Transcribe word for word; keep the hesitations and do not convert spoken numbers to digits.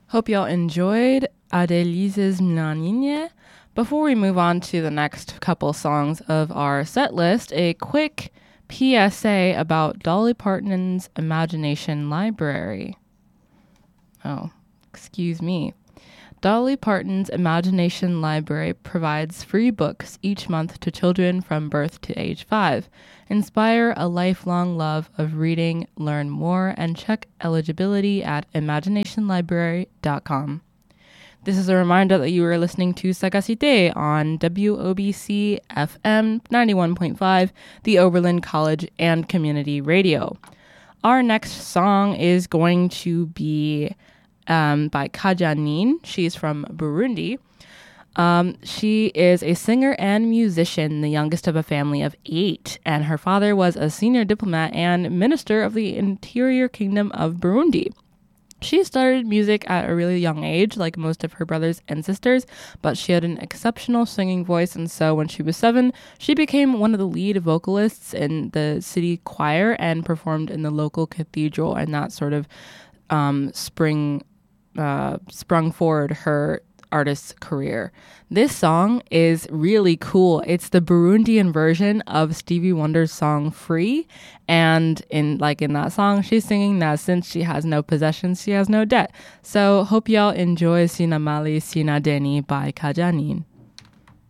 Hope y'all enjoyed Adelise's Mnaninie. Before we move on to the next couple songs of our set list, a quick P S A about Dolly Parton's Imagination Library. Oh, excuse me. Dolly Parton's Imagination Library provides free books each month to children from birth to age five. Inspire a lifelong love of reading, learn more, and check eligibility at imagination library dot com. This is a reminder that you are listening to Sagacité on W O B C F M ninety-one point five, the Oberlin College and Community Radio. Our next song is going to be um, by Kajanin. She's from Burundi. Um, she is a singer and musician, the youngest of a family of eight, and her father was a senior diplomat and minister of the Interior Kingdom of Burundi. She started music at a really young age, like most of her brothers and sisters, but she had an exceptional singing voice, and so when she was seven, she became one of the lead vocalists in the city choir and performed in the local cathedral, and that sort of um, spring uh, sprung forward her artist's career. This song is really cool. It's the Burundian version of Stevie Wonder's song Free, and in like in that song she's singing that since she has no possessions, she has no debt. So hope y'all enjoy Sina Mali Sina Deni by Kajanin.